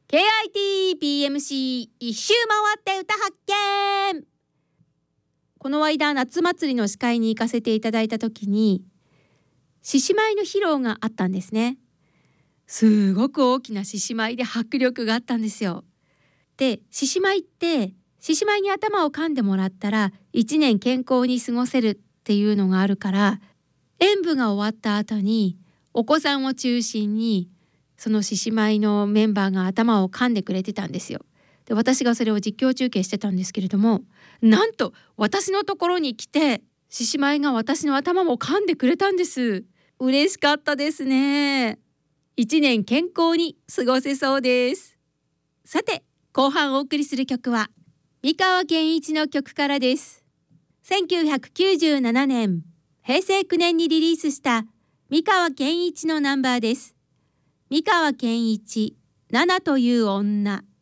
KITPMC 一周回って歌発見。この間夏祭りの司会に行かせていただいた時に獅子舞の披露があったんですね。すごく大きな獅子舞で迫力があったんですよ。で、獅子舞って獅子舞に頭を噛んでもらったら1年健康に過ごせるっていうのがあるから、演舞が終わった後にお子さんを中心にその獅子舞のメンバーが頭を噛んでくれてたんですよ。で、私がそれを実況中継してたんですけれども、なんと私のところに来て獅子舞が私の頭も噛んでくれたんです。嬉しかったですね。1年健康に過ごせそうです。さて、後半お送りする曲は三河健一の曲からです。1997年平成9年にリリースした三河健一のナンバーです。三河健一、ナナという女。